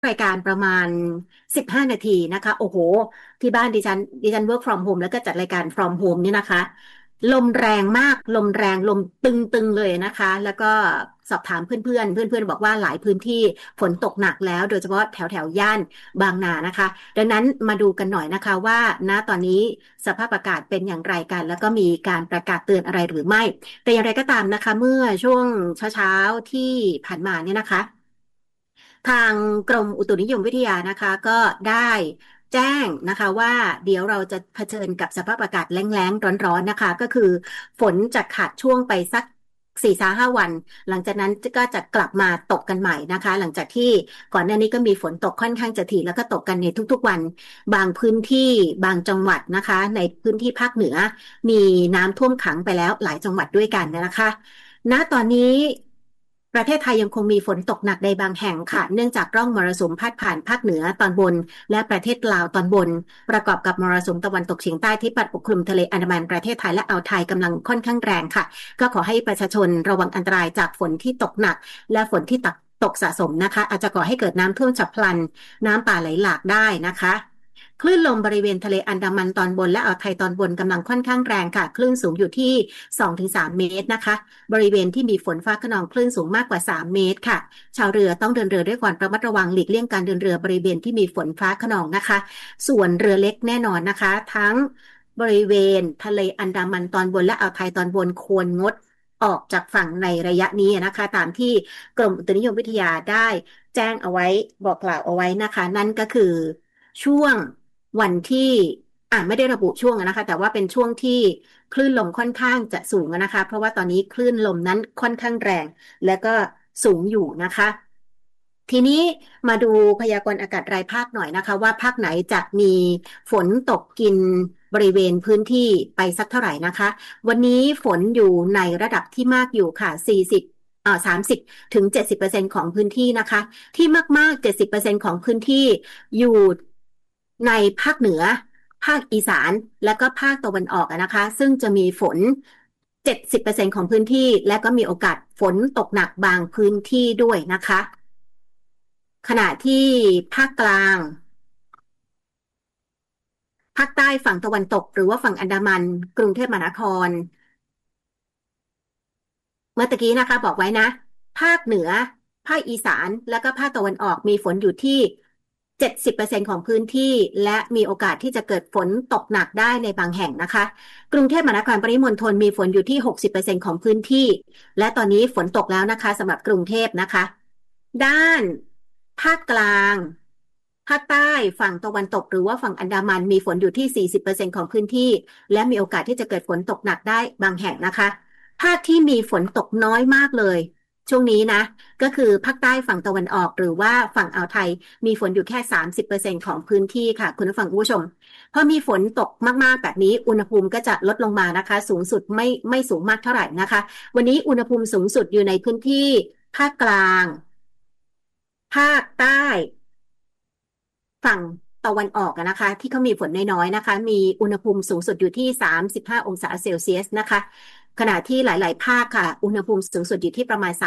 รายการประมาณ15 นาทีนะคะโอ้โหที่บ้านดิฉัน work from home แล้วก็จัดรายการ from home นี่นะคะลมแรงมากลมแรงลมตึงๆเลยนะคะแล้วก็สอบถามเพื่อนบอกว่าหลายพื้นที่ฝนตกหนักแล้วโดยเฉพาะแถวย่านบางนานะคะดังนั้นมาดูกันหน่อยนะคะว่าณตอนนี้สภาพอากาศเป็นอย่างไรกันแล้วก็มีการประกาศเตือนอะไรหรือไม่แต่อย่างไรก็ตามนะคะเมื่อช่วงเช้าๆที่ผ่านมาเนี่ยนะคะ ทางกรมอุตุนิยมวิทยานะคะก็ได้แจ้งนะคะว่าเดี๋ยวเราจะเผชิญกับสภาพอากาศแล้งๆร้อนๆนะคะก็คือฝนจะขาดช่วงไปสัก4-5 วันหลังจากนั้นก็จะกลับมาตกกันใหม่นะคะหลังจากที่ก่อนหน้านี้ก็มีฝนตกค่อนข้างจะถี่แล้วก็ตกกันในทุกๆวันบางพื้นที่บางจังหวัดนะคะในพื้นที่ภาคเหนือมีน้ำท่วมขังไปแล้วหลายจังหวัดด้วยกันนะคะ ณตอนนี้ประเทศไทยยังคงมีฝนตกหนักในบางแห่งค่ะเนื่องจากร่องมรสุมพาดผ่านภาคเหนือตอนบนและประเทศลาวตอนบนประกอบกับมรสุมตะวันตกเฉียงใต้ที่พัดปกคลุมทะเลอันดามันประเทศไทยและอ่าวไทยกำลังค่อนข้างแรงค่ะก็ขอให้ประชาชนระวังอันตรายจากฝนที่ตกหนักและฝนที่ตกสะสมนะคะอาจจะก่อให้เกิดน้ำท่วมฉับพลันน้ำป่าไหลหลากได้นะคะ คลื่นลมบริเวณทะเลอันดามันตอนบนและอ่าวไทยตอนบนกำลังค่อนข้างแรงค่ะคลื่นสูงอยู่ที่2-3เมตรนะคะบริเวณที่มีฝนฟ้าคะนองคลื่นสูงมากกว่า3เมตรค่ะชาวเรือต้องเดินเรือด้วยความระมัดระวังหลีกเลี่ยงการเดินเรือบริเวณที่มีฝนฟ้าคะนองนะคะส่วนเรือเล็กแน่นอนนะคะทั้งบริเวณทะเลอันดามันตอนบนและอ่าวไทยตอนบนควรงดออกจากฝั่งในระยะนี้นะคะตามที่กรมอุตุนิยมวิทยาได้แจ้งเอาไว้บอกกล่าวเอาไว้นะคะนั่นก็คือช่วง วันที่ไม่ได้ระบุช่วงนะคะแต่ว่าเป็นช่วงที่คลื่นลมค่อนข้างจะสูงนะคะเพราะว่าตอนนี้คลื่นลมนั้นค่อนข้างแรงและก็สูงอยู่นะคะทีนี้มาดูพยากรณ์อากาศรายภาคหน่อยนะคะว่าภาคไหนจะมีฝนตกกินบริเวณพื้นที่ไปสักเท่าไหร่นะคะวันนี้ฝนอยู่ในระดับที่มากอยู่ค่ะ30-70%ของพื้นที่นะคะที่มากๆ70%ของพื้นที่อยู่ในภาคเหนือภาคอีสานและก็ภาคตะวันออกนะคะซึ่งจะมีฝน70%ของพื้นที่และก็มีโอกาสฝนตกหนักบางพื้นที่ด้วยนะคะขณะที่ภาคกลางภาคใต้ฝั่งตะวันตกหรือว่าฝั่งอันดามันกรุงเทพมหานคร เมื่อตะกี้นะคะบอกไว้นะภาคเหนือภาคอีสานแล้วก็ภาคตะวันออกมีฝนอยู่ที่70%ของพื้นที่และมีโอกาสที่จะเกิดฝนตกหนักได้ในบางแห่งนะคะกรุงเทพมหานครปริมณฑลมีฝนอยู่ที่60%ของพื้นที่และตอนนี้ฝนตกแล้วนะคะสำหรับกรุงเทพนะคะด้านภาคกลางภาคใต้ฝั่งตะวันตกหรือว่าฝั่งอันดามันมีฝนอยู่ที่40%ของพื้นที่และมีโอกาสที่จะเกิดฝนตกหนักได้บางแห่งนะคะ ภาคที่มีฝนตกน้อยมากเลยช่วงนี้นะก็คือภาคใต้ฝั่งตะวันออกหรือว่าฝั่งอ่าวไทยมีฝนอยู่แค่30%ของพื้นที่ค่ะคุณผู้ฟังคุณผู้ชมพอมีฝนตกมากๆแบบนี้อุณหภูมิก็จะลดลงมานะคะสูงสุดไม่สูงมากเท่าไหร่นะคะวันนี้อุณหภูมิสูงสุดอยู่ในพื้นที่ภาคกลางภาคใต้ ฝั่งตะวันออกนะคะที่เขามีฝนน้อยๆนะคะมีอุณหภูมิสูงสุดอยู่ที่35องศาเซลเซียสนะคะขณะที่หลายๆภาคค่ะอุณหภูมิสูงสุดอยู่ที่ประมาณ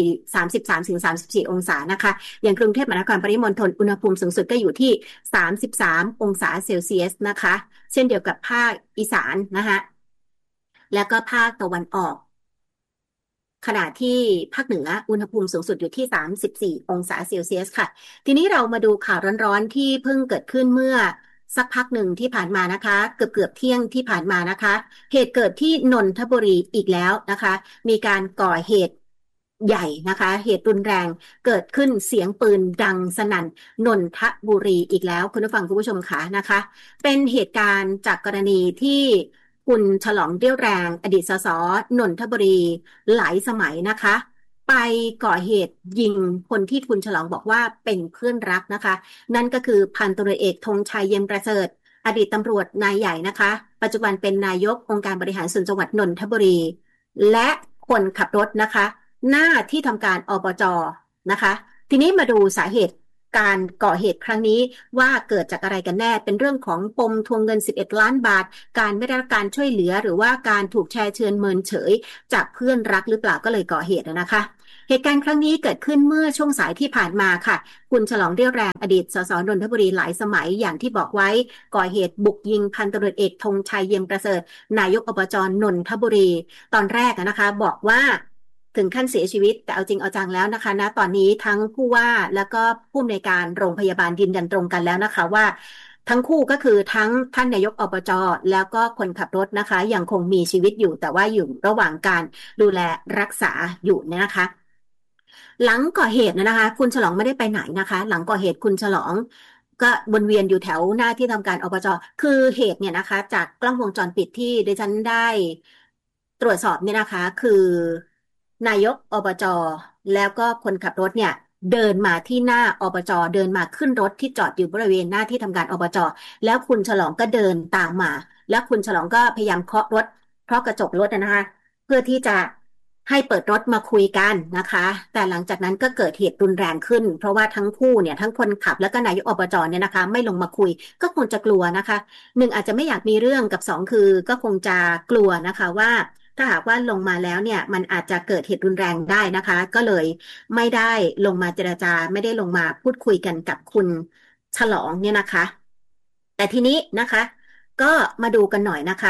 33-34องศานะคะอย่างกรุงเทพมหานครปริมณฑลอุณหภูมิสูงสุดก็อยู่ที่33องศาเซลเซียสนะคะเช่นเดียวกับภาคอีสานนะคะแล้วก็ภาคตะวันออก ขณะที่ภาคเหนืออุณหภูมิสูงสุดอยู่ที่34องศาเซลเซียสค่ะทีนี้เรามาดูข่าวร้อนๆที่เพิ่งเกิดขึ้นเมื่อสักพักหนึ่งที่ผ่านมานะคะเกือบเที่ยงที่ผ่านมานะคะเหตุเกิดที่นนทบุรีอีกแล้วนะคะมีการก่อเหตุใหญ่นะคะเหตุรุนแรงเกิดขึ้นเสียงปืนดังสนั่นนนทบุรีอีกแล้วคุณผู้ฟังคุณผู้ชมค่ะนะคะเป็นเหตุการณ์จากกรณีที่คุณฉลองเรี่ยวแรงอดีตสสนนทบุรี หลายสมัยนะคะไปก่อเหตุยิงคนที่คุณฉลองบอกว่าเป็นเพื่อนรักนะคะนั่นก็คือพันตำรวจเอกธงชัยเย็มประเสริฐอดีตตำรวจนายใหญ่นะคะปัจจุบันเป็นนายกองค์การบริหารส่วนจังหวัดนนทบุรีและคนขับรถนะคะหน้าที่ทำการอบจนะคะทีนี้มาดูสาเหตุการก่อเหตุครั้งนี้ว่าเกิดจากอะไรกันแน่เป็นเรื่องของปมทวงเงิน11ล้านบาทการไม่ได้รับการช่วยเหลือหรือว่าการถูกแชร์เชิญเมินเฉย จากเพื่อนรักหรือเปล่าก็เลยก่อเหตุนะคะเหตุการณ์ครั้งนี้เกิดขึ้นเมื่อช่วงสายที่ผ่านมาค่ะคุณฉลองเรี่ยวแรงอดีตสสนนทบุรีหลายสมัยอย่างที่บอกไว้ก่อเหตุบุกยิงพันตำรวจเอกธงชัยเยี่ยมประเสริฐนายกอบจนนทบุรีตอนแรกนะคะบอกว่าถึงขั้นเสียชีวิตแต่เอาจริงเอาจังแล้วนะคะณตอนนี้ทั้งผู้ว่าแล้วก็ผู้อำนวยการโรงพยาบาลยืนยันตรงกันแล้วนะคะว่าทั้งคู่ก็คือทั้งท่านนายกอบจแล้วก็คนขับรถนะคะยังคงมีชีวิตอยู่แต่ว่าอยู่ระหว่างการดูแลรักษาอยู่เนี่ยนะคะ หลังก่อเหตุนะคะคุณฉลองไม่ได้ไปไหนนะคะหลังก่อเหตุคุณฉลองก็วนเวียนอยู่แถวหน้าที่ทำการอบจคือเหตุเนี่ยนะคะจากกล้องวงจรปิดที่ดิฉันได้ตรวจสอบเนี่ยนะคะคือนายกอบจแล้วก็คนขับรถเนี่ยเดินมาที่หน้าอบจเดินมาขึ้นรถที่จอดอยู่บริเวณหน้าที่ทำการอบจแล้วคุณฉลองก็เดินตามมาแล้วคุณฉลองก็พยายามเคาะรถเคาะกระจกรถนะคะเพื่อที่จะให้เปิดรถมาคุยกันนะคะแต่หลังจากนั้นก็เกิดเหตุรุนแรงขึ้นเพราะว่าทั้งคู่เนี่ยทั้งคนขับแล้วก็นายกอบจเนี่ยนะคะไม่ลงมาคุยก็คงจะกลัวนะคะหนึ่งอาจจะไม่อยากมีเรื่องกับสองคือก็คงจะกลัวนะคะว่าถ้าหากว่าลงมาแล้วเนี่ยมันอาจจะเกิดเหตุรุนแรงได้นะคะก็เลยไม่ได้ลงมาเจรจาไม่ได้ลงมาพูดคุยกันกับคุณฉลองเนี่ยนะคะแต่ทีนี้นะคะก็มาดูกันหน่อยนะคะ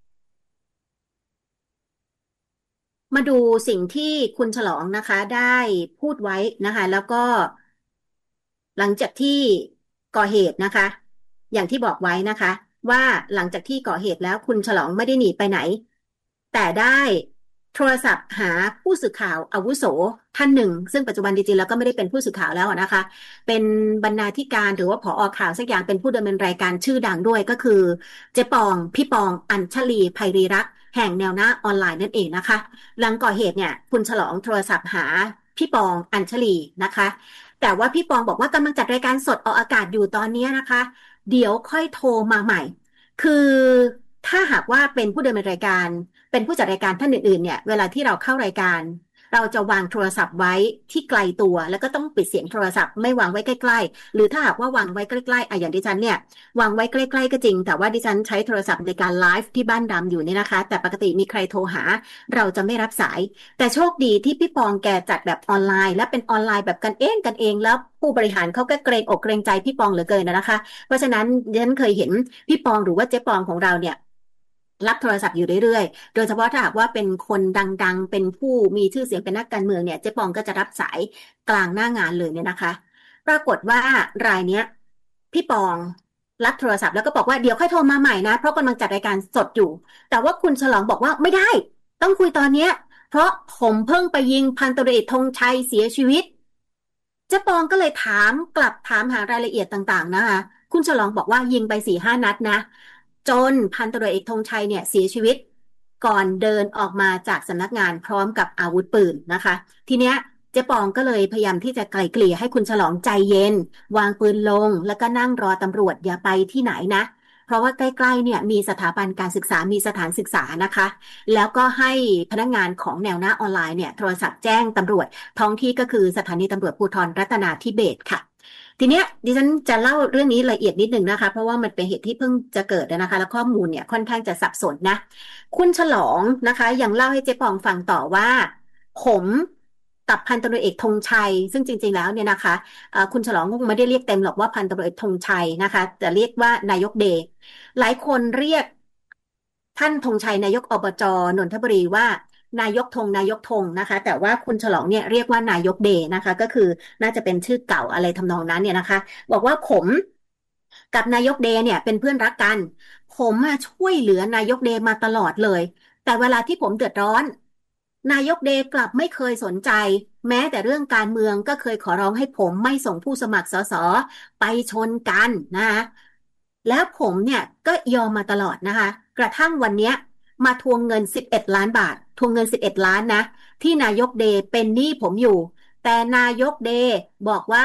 มาดูสิ่งที่คุณฉลองนะคะได้พูดไว้นะคะแล้วก็หลังจากที่ก่อเหตุนะคะอย่างที่บอกไว้นะคะว่าหลังจากที่ก่อเหตุแล้วคุณฉลองไม่ได้หนีไปไหนแต่ได้โทรศัพท์หาผู้สื่อข่าวอาวุโสท่านหนึ่งซึ่งปัจจุบันจริงๆแล้วก็ไม่ได้เป็นผู้สื่อข่าวแล้วนะคะเป็นบรรณาธิการหรือว่าผอข่าวสักอย่างเป็นผู้ดำเนินรายการชื่อดังด้วยก็คือเจ๊ปองพี่ปองอัญชลีไพรีรักษ์แห่งแนวหน้าออนไลน์นั่นเองนะคะ หลังก่อเหตุเนี่ยคุณฉลองโทรศัพท์หาพี่ปองอัญชลีนะคะแต่ว่าพี่ปองบอกว่ากำลังจัดรายการสดออกอากาศอยู่ตอนนี้นะคะเดี๋ยวค่อยโทรมาใหม่คือถ้าหากว่าเป็นผู้ดำเนินรายการเป็นผู้จัดรายการท่านอื่นๆเนี่ยเวลาที่เราเข้ารายการเราจะวางโทรศัพท์ไว้ที่ไกลตัวแล้วก็ต้องปิดเสียงโทรศัพท์ไม่วางไว้ใกล้ๆหรือถ้าหากว่าวางไว้ใกล้ๆอย่างดิฉันเนี่ยวางไว้ใกล้ๆก็จริงแต่ว่าดิฉันใช้โทรศัพท์ในการไลฟ์ที่บ้านดำอยู่เนี่ยนะคะแต่ปกติมีใครโทรหา เราจะไม่รับสายแต่โชคดีที่พี่ปองแกจัดแบบออนไลน์และเป็นออนไลน์แบบกันเองแล้วผู้บริหารเขาก็เกรงอกเกรงใจพี่ปองเหลือเกินนะคะเพราะฉะนั้นดิฉันเคยเห็นพี่ปองหรือว่าเจ๊ปองของเราเนี่ยรับโทรศัพท์อยู่เรื่อยๆโดยเฉพาะถ้าหากว่าเป็นคนดังๆเป็นผู้มีชื่อเสียงเป็นนักการเมืองเนี่ยเจ๊ปองก็จะรับสายกลางหน้างานเลยเนี่ยนะคะปรากฏว่ารายเนี้ยพี่ปองรับโทรศัพท์แล้วก็บอกว่าเดี๋ยวค่อยโทรมาใหม่นะเพราะกำลังจัดรายการสดอยู่แต่ว่าคุณฉลองบอกว่าไม่ได้ ต้องคุยตอนเนี้ยเพราะผมเพิ่งไปยิงพันตำรวจเอกธงชัยเสียชีวิตเจ๊ปองก็เลยถามกลับถามหารายละเอียดต่างๆนะคะคุณฉลองบอกว่ายิงไป4-5 นัดนะจนพันตำรวจเอกธงชัยเนี่ยเสียชีวิตก่อนเดินออกมาจากสำนักงานพร้อมกับอาวุธปืนนะคะทีเนี้ยเจ๊ปองก็เลยพยายามที่จะไกล่เกลี่ยให้คุณฉลองใจเย็นวางปืนลงแล้วก็นั่งรอตำรวจอย่าไปที่ไหนนะเพราะว่าใกล้ๆเนี่ยมีสถาบันการศึกษามีสถานศึกษานะคะ แล้วก็ให้พนักงานของแนวหน้าออนไลน์เนี่ยโทรศัพท์แจ้งตำรวจท้องที่ก็คือสถานีตำรวจภูธรรัตนาธิเบศรค่ะทีเนี้ยดิฉันจะเล่าเรื่องนี้ละเอียดนิดหนึ่งนะคะเพราะว่ามันเป็นเหตุที่เพิ่งจะเกิดนะคะแล้วข้อมูลเนี่ยค่อนข้างจะสับสนนะคุณฉลองนะคะยังเล่าให้เจ๊ปองฟังต่อว่าผมกับพันตำรวจเอกธงชัยซึ่งจริงๆแล้วเนี่ยนะคะคุณฉลองคงไม่ได้เรียกเต็มหรอกว่าพันตำรวจเอกธงชัยนะคะแต่เรียกว่านายกเดย์หลายคนเรียก ท่านธงชัยนายกอบจนนทบุรีว่านายกธงนะคะแต่ว่าคุณฉลองเนี่ยเรียกว่านายกเดย์นะคะก็คือน่าจะเป็นชื่อเก่าอะไรทำนองนั้นเนี่ยนะคะบอกว่าผมกับนายกเดย์เนี่ยเป็นเพื่อนรักกันผมมาช่วยเหลือนายกเดย์มาตลอดเลยแต่เวลาที่ผมเดือดร้อนนายกเดย์กลับไม่เคยสนใจแม้แต่เรื่องการเมืองก็เคยขอร้องให้ผมไม่ส่งผู้สมัครสสไปชนกันนะคะแล้วผมเนี่ยก็ยอมมาตลอดนะคะกระทั่งวันเนี้ยมาทวงเงิน11 ล้านบาททวงเงิน11 ล้านนะที่นายกเดย์เป็นหนี้ผมอยู่แต่นายกเดย์บอกว่า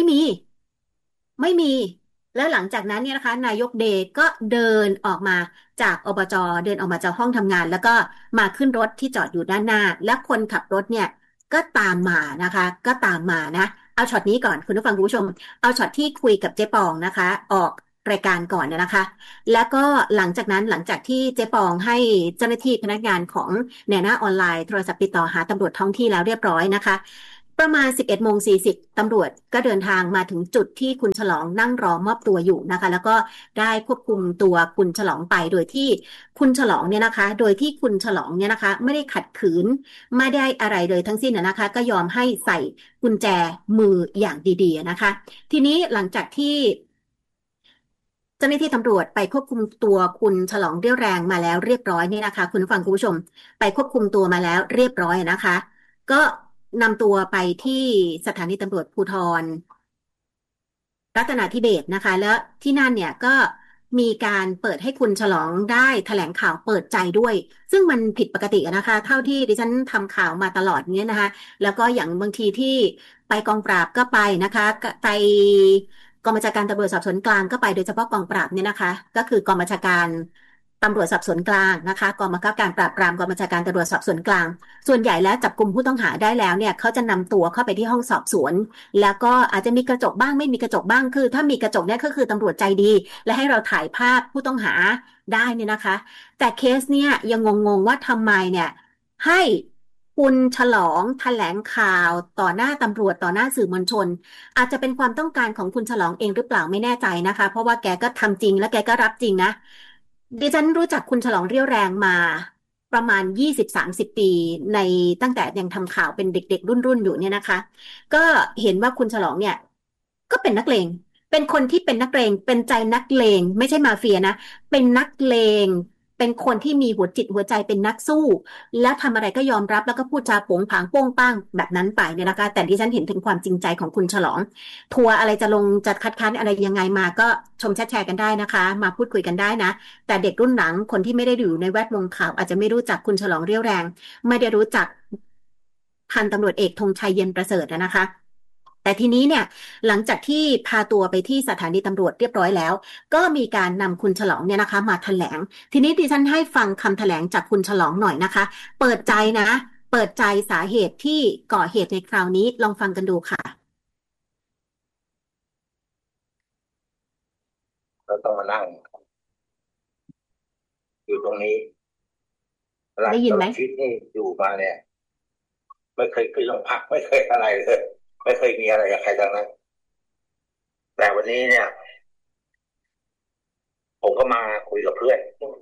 ไม่มีแล้วหลังจากนั้นเนี่ยนะคะนายกเดย์ก็เดินออกมาจากอบจเดินออกมาจากห้องทำงานแล้วก็มาขึ้นรถที่จอดอยู่ด้านหน้าและคนขับรถเนี่ยก็ตามมานะคะเอาช็อตนี้ก่อนคุณผู้ฟังคุณผู้ชมเอาช็อตที่คุยกับเจ๊ปองนะคะออกรายการก่อนนะคะแล้วก็หลังจากนั้นหลังจากที่เจ๊ปองให้เจ้าหน้าที่พนักงานของแนน่าออนไลน์โทรศัพท์ติดต่อหาตำรวจท้องที่แล้วเรียบร้อยนะคะประมาณ11:40ตำรวจก็เดินทางมาถึงจุดที่คุณฉลองนั่งรอมอบตัวอยู่นะคะแล้วก็ได้ควบคุมตัวคุณฉลองไปโดยที่คุณฉลองเนี่ยนะคะโดยที่คุณฉลองเนี่ยนะคะไม่ได้ขัดขืนไม่ได้อะไรเลยทั้งสิ้นนะคะก็ยอมให้ใส่กุญแจมืออย่างดีๆนะคะทีนี้หลังจากที่เจ้าหน้าที่ตำรวจไปควบคุมตัวคุณฉลองเรี่ยวแรงมาแล้วเรียบร้อยนี่นะคะคุณผู้ฟังคุณผู้ชมไปควบคุมตัวมาแล้วเรียบร้อยนะคะก็นำตัวไปที่สถานีตำรวจภูธรรัตนทิเบศรนะคะแล้วที่นั่นเนี่ยก็มีการเปิดให้คุณฉลองได้แถลงข่าวเปิดใจด้วยซึ่งมันผิดปกตินะคะเท่าที่ดิฉันทำข่าวมาตลอดเนี้ยนะคะแล้วก็อย่างบางทีที่ไปกองปราบก็ไปนะคะไปกองบัญชาการตำรวจสอบสวนกลางก็ไปโดยเฉพาะกองปราบเนี่ยนะคะก็คือกองบัญชาการตำรวจสอบสวนกลางนะคะกองบังคับการปราบปรามกองบัญชาการตำรวจสอบสวนกลางส่วนใหญ่แล้วจับกลุ่มผู้ต้องหาได้แล้วเนี่ยเขาจะนำตัวเข้าไปที่ห้องสอบสวนแล้วก็อาจจะมีกระจกบ้างไม่มีกระจกบ้างคือถ้ามีกระจกเนี่ยก็คือตำรวจใจดีและให้เราถ่ายภาพผู้ต้องหาได้เนี่ยนะคะแต่เคสเนี่ยยังงงๆว่าทำไมเนี่ยให้คุณฉลองแถลงข่าวต่อหน้าตำรวจต่อหน้าสื่อมวลชนอาจจะเป็นความต้องการของคุณฉลองเองหรือเปล่าไม่แน่ใจนะคะเพราะว่าแกก็ทำจริงและแกก็รับจริงนะดิฉันรู้จักคุณฉลองเรี่ยวแรงมาประมาณ20-30 ปีในตั้งแต่ยังทำข่าวเป็นเด็กๆรุ่นๆอยู่เนี่ยนะคะก็เห็นว่าคุณฉลองเนี่ยก็เป็นนักเลงเป็นคนที่เป็นนักเลงเป็นใจนักเลงไม่ใช่มาเฟียนะเป็นนักเลงเป็นคนที่มีหัวจิตหัวใจเป็นนักสู้แล้วทำอะไรก็ยอมรับแล้วก็พูดจาโผงผางโป้งป้างแบบนั้นไปเนี่ยนะคะแต่ที่ฉันเห็นถึงความจริงใจของคุณฉลองทัวร์อะไรจะลงจะคัดค้านอะไรยังไงมาก็ชมแชร์กันได้นะคะมาพูดคุยกันได้นะแต่เด็กรุ่นหลังคนที่ไม่ได้อยู่ในแวดวงข่าวอาจจะไม่รู้จักคุณฉลองเรี่ยวแรงไม่ได้รู้จักพันตำรวจเอกธงชัยเย็นประเสริฐนะคะแต่ทีนี้เนี่ยหลังจากที่พาตัวไปที่สถานีตำรวจเรียบร้อยแล้วก็มีการนำคุณฉลองเนี่ยนะคะมาแถลงทีนี้ดิฉันให้ฟังคำแถลงจากคุณฉลองหน่อยนะคะเปิดใจนะเปิดใจสาเหตุที่ก่อเหตุในคราวนี้ลองฟังกันดูค่ะเราต้องมานั่งอยู่ตรงนี้หลังได้ยินไหมตลอดชีวิตนี่อยู่มาเนี่ยไม่เคยขึ้นโรงพักไม่เคยอะไรเลยไม่เคยมีอะไรกับใครทั้งนั้นแต่วันนี้เนี่ยผมก็มาคุยกับเพื่อน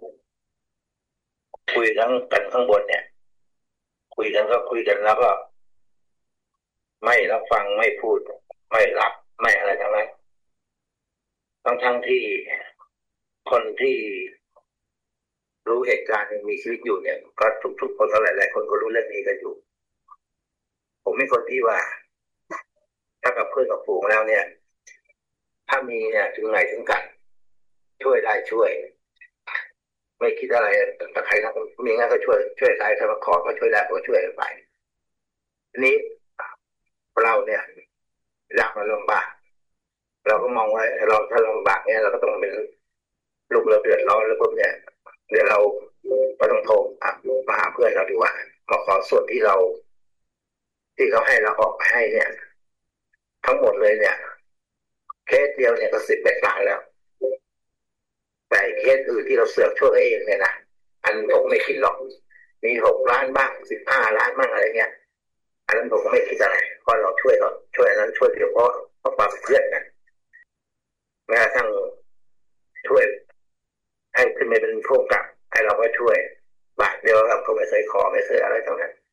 คุยทั้งกันข้างบนเนี่ยคุยกันก็คุยกันแล้วก็ไม่รับฟังไม่พูดไม่รับไม่อะไรทั้งนั้นทั้งที่คนที่รู้เหตุการณ์มีชีวิตอยู่เนี่ยก็ทุกๆคนก็หลายๆคนก็รู้เรื่องนี้กันอยู่ผมเป็นคนที่ว่าถ้ากับเพื่อนกับฝูงแล้วเนี่ยถ้ามีเนี่ยถึงไหนถึงกันช่วยได้ช่วยไม่คิดอะไรกับใครนะมีงั้นก็ช่วยใครถ้ามาขอก็ช่วยได้ก็ช่วยไปทีนี้เราเนี่ยยากมาลำบากเราก็มองว่าเราถ้าลำบากเนี่ยเราก็ต้องเป็นลูกเราเดือดร้อนแล้วพวกเนี่ยเดี๋ยวเราก็ต้องโทรมาหาเพื่อนเราดีกว่ามาขอส่วนที่เราที่เขาให้เราออกให้เนี่ยทั้งหมดเลยเนี่ยเคสเดียวเนี่ยก็11 ล้านแล้วแต่เคสอื่นที่เราเสือกช่วยเองเนี่ยนะอันผมไม่คิดหรอกมี6 ล้านบ้าง15 ล้านบ้างอะไรเงี้ยอันนั้นผมไม่คิดอะไรเพราะเราช่วยอันนั้นช่วยเดี๋ยวเพราะความเพื่อนกันแม้กระทั่งช่วยให้ขึ้นมาเป็นผู้กำกับให้เราก็ช่วยบาทเดียวเราก็ไม่เคยขอไม่เคยอะไรทั้งนั้น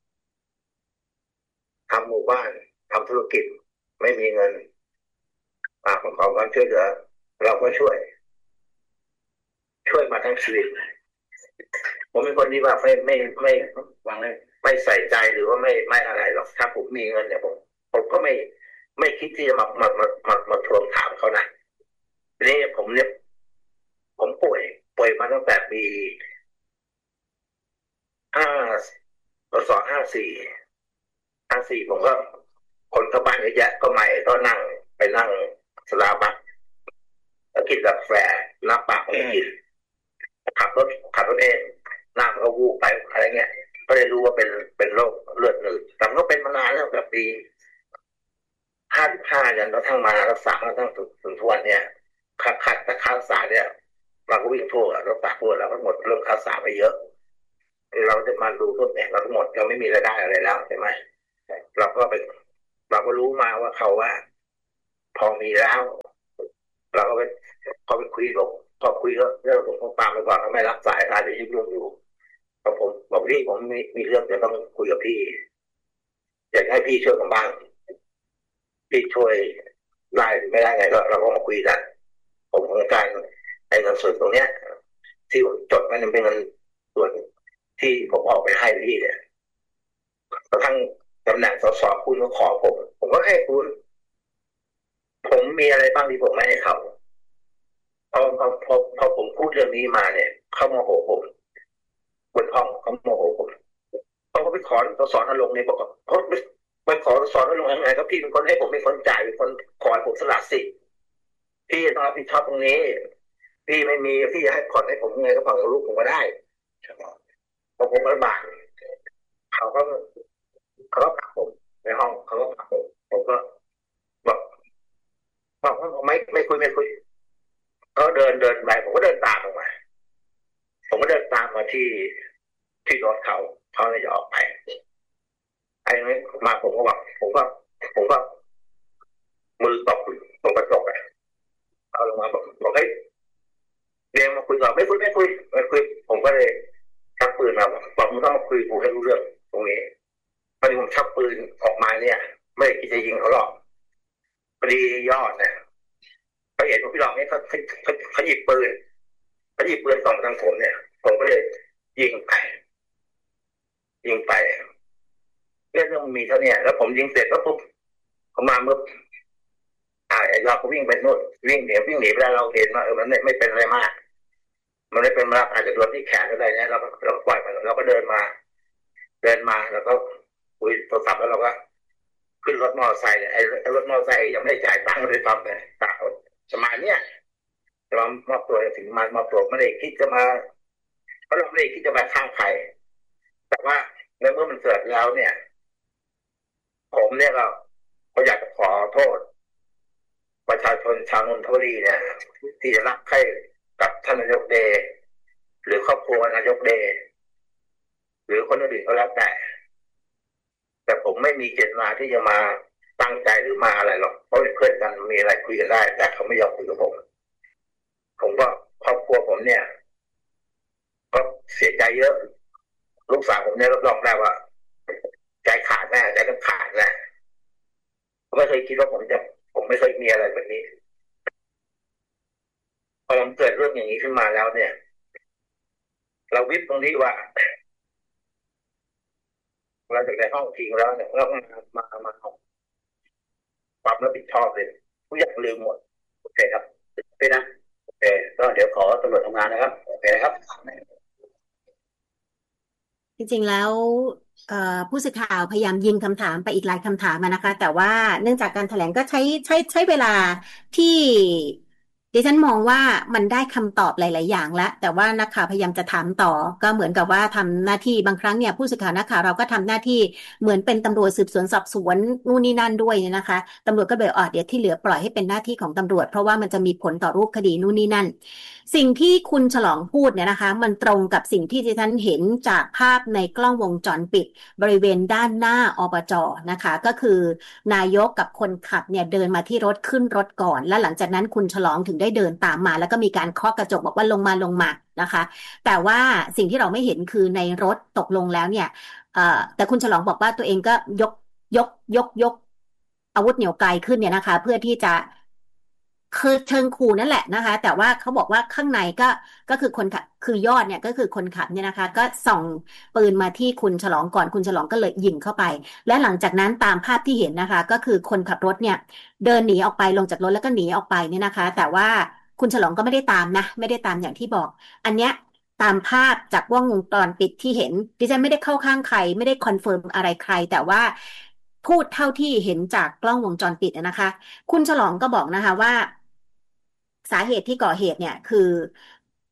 ทำหมู่บ้านทำธุรกิจไม่มีเงินของความช่วยเหลือเราก็ช่วยมาทั้งชีวิตผมเป็นคนที่ว่าไม่วางเลยไม่ใส่ใจหรือว่าไม่อะไรหรอกถ้าผมมีเงินเนี่ยผมก็ไม่คิดที่จะมาทวงถามเขานะทีนี้ผมป่วยมาตั้งแต่ปีห้าพ.ศ. 54ผมก็คนเข้าบ้านเยอะแยะก็ไม่ก็นั่งไปนั่งสลาบักแล้วกินกาแฟรับปากไม่กินขับรถเองนั่งก็วูบไปอะไรเงี้ยก็เลยรู้ว่าเป็นโรคเลือดหนืดแต่ก็เป็นมานานแล้วแบบปี55ยันกระทั่งมารักษาทั้งถึงทุกวันเนี่ยขัดพูดเราก็หมดเรื่องภาษาไปเยอะเราจะมาดูต้นแบบเราทั้งหมดเราไม่มีรายได้อะไรแล้วใช่ไหมเราก็ไปเราก็รู้มาว่าเขาว่าพอมีแล้วเราก็ไปพอไปคุยกับพอคุยเรื่องของปาล์มไปก่อนเขาไม่รับสายอาจจะยุ่งอยู่พอผมบอกพี่ผมมีเรื่องจะต้องคุยกับพี่อยากให้พี่ช่วยผมบ้างพี่ช่วยได้หรือไม่ได้ไงก็เราก็มาคุยกันผมต้องการไอ้เงินส่วนตรงเนี้ยที่ผมจดมันเป็นเงินส่วนที่ผมออกไปให้พี่เนี่ยกระทั่งตำแหน่งสสคุณก็ขอผมก็ให้คุณผมมีอะไรบ้างที่ผมไม่ให้เขาพอผมพูดเรื่องนี้มาเนี่ยเขาโมโหผมบนห้องเขาโมโหผมเขาก็ไปขอสสนรงค์เนี่ยบอกว่าเขาไปขอสสนรงค์ยังไงครับพี่เป็นคนให้ผมเป็นคนจ่ายเป็นคนขอให้ผมสละสิทธิ์พี่ต้องรับผิดชอบตรงนี้พี่ไม่มีพี่จะให้ผ่อนให้ผมไงก็ผ่อนกับลูกผมก็ได้พอผมลำบากเขาก็เขาก็ผลักผมในห้องเขาก็ผลักผมก็บอกว่าไม่คุยเขาเดินไปผมก็เดินตามออกมาผมก็เดินตามมาที่รถเขาเลยจะออกไปไอ้นี่มาผมก็บอกผมก็มือตบตรงกระจกอ่ะเอาลงมาบอกเฮ้ยเรียงมาคุยก่อนไม่คุยผมก็เลยชักปืนมาบอกมึงต้องมาคุยกูให้รู้เรื่องตรงนี้พอดีผมชักปืนออกมาเนี่ยไม่ได้คิดจะยิงเขาหรอกพอดียอดนะเขาเห็นพี่รองนี่เขาหยิบปืนส่องทางผมเนี่ยผมก็เลยยิงไปเรื่องมันมีเท่านี้แล้วผมยิงเสร็จก็ปุ๊บเขามาเมื่อไอ้เราก็วิ่งไปนู่นวิ่งหนีไปแล้วเราเห็นว่ามันไม่เป็นอะไรมากมันไม่เป็นมากอาจจะโดนที่แขนก็ได้นะเราปล่อยมันเราก็เดินมาแล้วก็คุยโทรศัพท์แล้วเราก็ขึ้นรถมอเตอร์ไซค์ไอ้รถมอเตอร์ไซค์ยังไม่ได้จ่ายตังค์เลยตอนเลยต่างสมัยเนี้ยจะมามอบตัวถึงมอบตัวไม่ได้คิดจะมาเพราะเราไม่ได้คิดจะมาฆ่าใครแต่ว่าในเมื่อมันเกิดแล้วเนี่ยผมเนี่ยก็อยากจะขอโทษประชาชนชาวนนทบุรีเนี่ยที่จะรักใคร่กับท่านนายกเดชหรือครอบครัวนายกเดชหรือคนอื่นก็แล้วแต่ผมไม่มีเจตนาที่จะมาตั้งใจหรือมาอะไรหรอกเพราะเป็นเพื่อนกันมีอะไรคุยกันได้แต่เขาไม่ยอมคุยกับผมก็ครอบครัวผมเนี่ยก็เสียใจเยอะลูกสาวผมเนี่ยรับรองได้ว่าใจขาดแน่ใจต้องขาดแน่ผมไม่เคยคิดว่าผมไม่เคยมีอะไรแบบนี้พอมันเกิดเรื่องอย่างนี้ขึ้นมาแล้วเนี่ยเราวิปตรงที่ว่าเราจากในห้องทิ้งแล้วเนี่ยเรามาความรับผิดชอบเลยทุกอย่างลืมหมดโอเคครับโอเคนะโอเคก็เดี๋ยวขอตำรวจทำงานนะครับโอเคนะครับจริงๆแล้วเอ่อผู้สื่อข่าวพยายามยิงคำถามไปอีกหลายคำถามนะคะแต่ว่าเนื่องจากการแถลงก็ใช้เวลาที่ดิฉันมองว่ามันได้คำตอบหลายๆอย่างแล้วแต่ว่านักข่าวพยายามจะถามต่อก็เหมือนกับว่าทำหน้าที่บางครั้งเนี่ยผู้สื่อข่าวนักข่าวเราก็ทำหน้าที่เหมือนเป็นตำรวจสืบสวนสอบสวนนู่นนี่นั่นด้วยเนี่ยนะคะตำรวจก็เลยเดี๋ยวที่เหลือปล่อยให้เป็นหน้าที่ของตำรวจเพราะว่ามันจะมีผลต่อรูปคดีนู่นนี่นั่น สิ่งที่คุณฉลองพูดเนี่ยนะคะมันตรงกับสิ่งที่ดิฉันเห็นจากภาพในกล้องวงจรปิดบริเวณด้านหน้าอบจนะคะก็คือนายกกับคนขับเนี่ยเดินมาที่รถขึ้นรถก่อนและหลังจากนั้นคุณฉลองถึงได้เดินตามมาแล้วก็มีการเคาะกระจกบอกว่าลงมานะคะแต่ว่าสิ่งที่เราไม่เห็นคือในรถตกลงแล้วเนี่ยแต่คุณฉลองบอกว่าตัวเองก็ยกยกอาวุธเหนี่ยวไกลขึ้นเนี่ยนะคะเพื่อที่จะคือเชิงขู่นั่นแหละนะคะแต่ว่าเขาบอกว่าข้างในก็คือคนขับคือยอดเนี่ยก็คือคนขับเนี่ยนะคะก็ส่องปืนมาที่คุณฉลองก่อนคุณฉลองก็เลยยิงเข้าไปและหลังจากนั้นตามภาพที่เห็นนะคะก็คือคนขับรถเนี่ยเดินหนีออกไปลงจากรถแล้วก็หนีออกไปเนี่ยนะคะแต่ว่าคุณฉลองก็ไม่ได้ตามนะไม่ได้ตามอย่างที่บอกอันเนี้ยตามภาพจากกล้องวงจรปิดที่เห็นดิฉันไม่ได้เข้าข้างใครไม่ได้คอนเฟิร์มอะไรใครแต่ว่าพูดเท่าที่เห็นจากกล้องวงจรปิดนะคะคุณฉลองก็บอกนะคะว่า สาเหตุที่ก่อเหตุเนี่ยคือ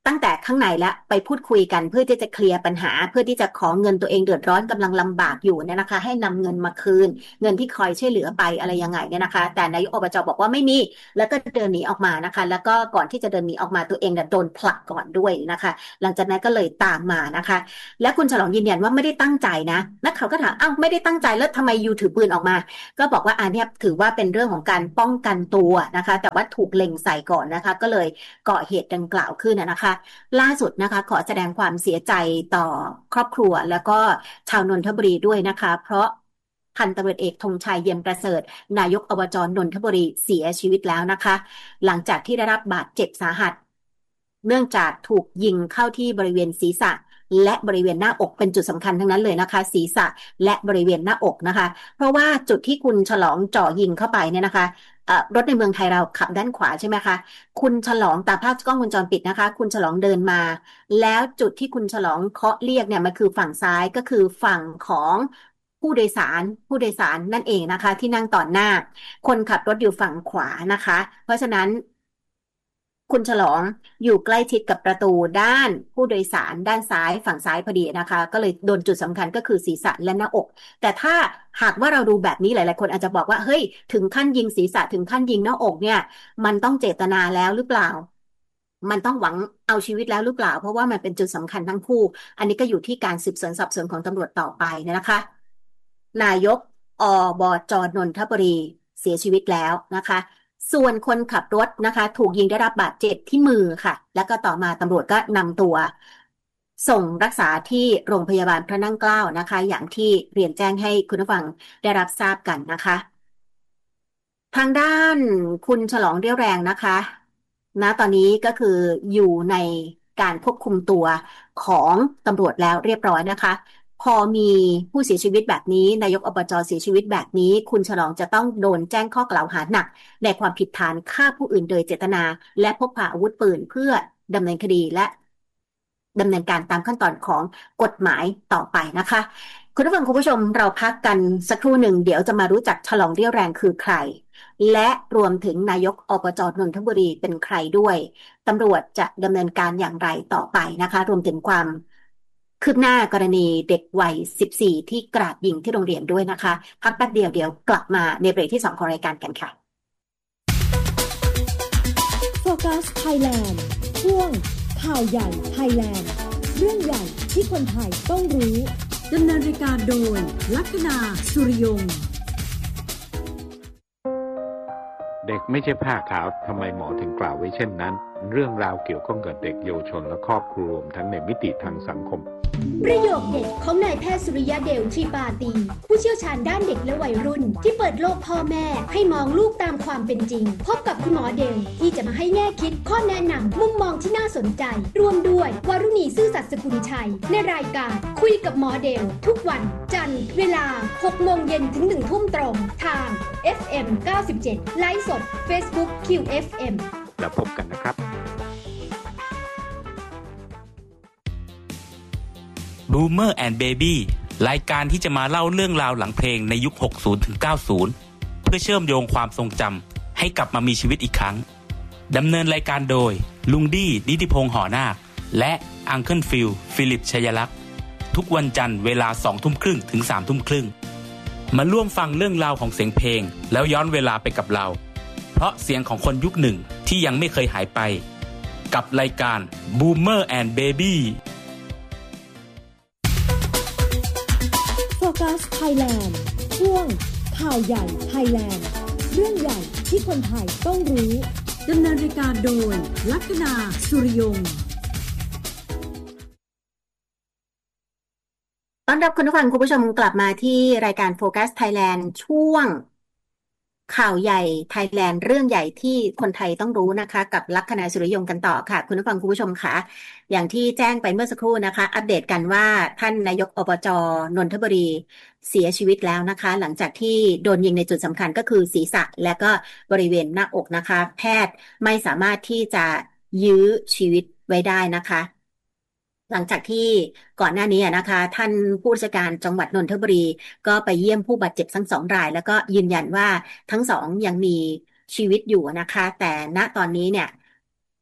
ตั้งแต่ข้างในแล้วไปพูดคุยกันเพื่อที่จะเคลียร์ปัญหาเพื่อที่จะขอเงินตัวเองเดือดร้อนกำลังลำบากอยู่เนี่ยนะคะให้นำเงินมาคืนเงินที่คอยช่วยเหลือไปอะไรยังไงเนี่ยนะคะแต่นายกอบจบอกว่าไม่มีแล้วก็เดินหนีออกมานะคะแล้วก็ก่อนที่จะเดินหนีออกมาตัวเองเนี่ยโดนผลักก่อนด้วยนะคะหลังจากนั้นก็เลยตามมานะคะและคุณฉลองยืนยันว่าไม่ได้ตั้งใจนะนักข่าวก็ถามอ้าวไม่ได้ตั้งใจแล้วทำไมยูถือปืนออกมาก็บอกว่าอันนี้ถือว่าเป็นเรื่องของการป้องกันตัวนะคะแต่ว่าถูกเล็งใส่ก่อนนะคะก็เลยเกิดเหตุดังกล่าวขึ้นนะคะล่าสุดนะคะขอแสดงความเสียใจต่อครอบครัวแล้วก็ชาวนนทบุรีด้วยนะคะเพราะพันตำรวจเอกธงชัยเยี่ยมประเสริฐนายกอบจนนทบุรีเสียชีวิตแล้วนะคะหลังจากที่ได้รับบาดเจ็บสาหัสเนื่องจากถูกยิงเข้าที่บริเวณศีรษะและบริเวณหน้าอกเป็นจุดสำคัญทั้งนั้นเลยนะคะศีรษะและบริเวณหน้าอกนะคะเพราะว่าจุดที่คุณฉลองจ่อยิงเข้าไปเนี่ยนะคะรถในเมืองไทยเราขับด้านขวาใช่ไหมคะคุณฉลองตามภาพกล้องวงจรปิดนะคะคุณฉลองเดินมาแล้วจุดที่คุณฉลองเคาะเรียกเนี่ยมันคือฝั่งซ้ายก็คือฝั่งของผู้โดยสารนั่นเองนะคะที่นั่งต่อหน้าคนขับรถอยู่ฝั่งขวานะคะเพราะฉะนั้นคุณฉลองอยู่ใกล้ชิดกับประตูด้านผู้โดยสารด้านซ้ายฝั่งซ้ายพอดีนะคะก็เลยโดนจุดสำคัญก็คือศีรษะและหน้าอกแต่ถ้าหากว่าเราดูแบบนี้หลายๆคนอาจจะบอกว่าเฮ้ยถึงขั้นยิงศีรษะถึงขั้นยิงหน้าอกเนี่ยมันต้องเจตนาแล้วหรือเปล่ามันต้องหวังเอาชีวิตแล้วหรือเปล่าเพราะว่ามันเป็นจุดสำคัญทั้งคู่อันนี้ก็อยู่ที่การสืบสวนสอบสวนของตำรวจต่อไปนะคะนายกอบจนนทบุรีเสียชีวิตแล้วนะคะส่วนคนขับรถนะคะถูกยิงได้รับบาดเจ็บที่มือค่ะแล้วก็ต่อมาตำรวจก็นำตัวส่งรักษาที่โรงพยาบาลพระนั่งเกล้านะคะอย่างที่เรียนแจ้งให้คุณผู้ฟังได้รับทราบกันนะคะ ทางด้านคุณฉลองเรี่ยวแรงนะคะณตอนนี้ก็คืออยู่ในการควบคุมตัวของตำรวจแล้วเรียบร้อยนะคะพอมีผู้เสียชีวิตแบบนี้นายกอบจเสียชีวิตแบบนี้คุณฉลองจะต้องโดนแจ้งข้อกล่าวหาหนักในความผิดฐานฆ่าผู้อื่นโดยเจตนาและพกพาอาวุธปืนเพื่อดำเนินคดีและดำเนินการตามขั้นตอนของกฎหมายต่อไปนะคะคุณผู้ฟังคุณผู้ชมเราพักกันสักครู่หนึ่งเดี๋ยวจะมารู้จักฉลองเรี่ยวแรงคือใคร และรวมถึงนายกอบจนนทบุรีเป็นใครด้วยตำรวจจะดำเนินการอย่างไรต่อไปนะคะรวมถึงความคืบหน้ากรณีเด็กวัย14ที่กราดยิงที่โรงเรียนด้วยนะคะพักแป๊บเดียวเดี๋ยวกลับมาในเบรกที่2ของรายการกันค่ะโฟกัสไทยแลนด์ช่วงข่าวใหญ่ไทยแลนด์เรื่องใหญ่ที่คนไทยต้องรู้ดำเนินรายการโดยลัคนาสุริยงเด็กไม่ใช่ผ้าขาวทำไมหมอถึงกล่าวไว้เช่นนั้นเรื่องราวเกี่ยวข้องกับเด็กเยาวชนและครอบครัวรวมทั้งในมิติทางสังคมประโยคเด็ดของนายแพทย์สุริยะเดลทรีปาตีผู้เชี่ยวชาญด้านเด็กและวัยรุ่นที่เปิดโลกพ่อแม่ให้มองลูกตามความเป็นจริงพบกับคุณหมอเดลที่จะมาให้แง่คิดข้อแนะนำมุมมองที่น่าสนใจรวมด้วยวารุณีซื่อสัตย์สกุลชัยในรายการคุยกับหมอเดลทุกวันจันทร์เวลา 6 โมงเย็นถึง 1 ทุ่มตรงทาง FM 97ไลฟ์สด Facebook QFM แล้วพบกันนะครับ Boomer and Baby รายการที่จะมาเล่าเรื่องราวหลังเพลงในยุค 60-90 เพื่อเชื่อมโยงความทรงจำให้กลับมามีชีวิตอีกครั้งดำเนินรายการโดยลุงดี้นิติพงษ์หอนาคและอังเคิลฟิลฟิลิปชัยลักษณ์ทุกวันจันทร์เวลา 20:30 ถึง 3:30 มาร่วมฟังเรื่องราวของเสียงเพลงแล้วย้อนเวลาไปกับเราเพราะเสียงของคนยุคหนึ่งที่ยังไม่เคยหายไปกับรายการ Boomer and Baby โฟกัสไทยแลนด์ช่วงข่าวใหญ่ไทยแลนด์เรื่องใหญ่ที่คนไทยต้องรู้ดำเนินรายการโดยลัคนาสุริยงต้อนรับคุณผู้ฟังคุณผู้ชมกลับมาที่รายการโฟกัสไทยแลนด์ช่วงข่าวใหญ่ไทยแลนด์เรื่องใหญ่ที่คนไทยต้องรู้นะคะกับลัคนาสุริยงกันต่อค่ะคุณผู้ฟังคุณผู้ชมค่ะอย่างที่แจ้งไปเมื่อสักครู่นะคะอัปเดตกันว่าท่านนายกอบจนนทบุรีเสียชีวิตแล้วนะคะหลังจากที่โดนยิงในจุดสำคัญก็คือศีรษะและก็บริเวณหน้าอกนะคะแพทย์ไม่สามารถที่จะยื้อชีวิตไว้ได้นะคะหลังจากที่ก่อนหน้านี้นะคะท่านผู้ราชการจังหวัดนนทบุรีก็ไปเยี่ยมผู้บาดเจ็บทั้ง2 รายแล้วก็ยืนยันว่าทั้ง2ยังมีชีวิตอยู่นะคะแต่ณตอนนี้เนี่ย